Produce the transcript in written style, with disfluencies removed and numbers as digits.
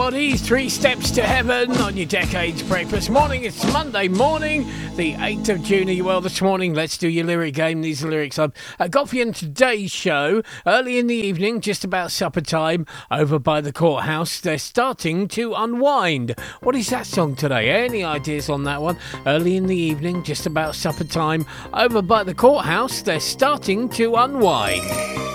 Bodies, 3 Steps to Heaven on your Decades Breakfast morning. It's Monday morning, the 8th of June. Are you well this morning? Let's do your lyric game. These are lyrics I've got for you in today's show. Early in the evening, just about supper time, over by the courthouse, they're starting to unwind. What is that song today? Any ideas on that one? Early in the evening, just about supper time, over by the courthouse, they're starting to unwind.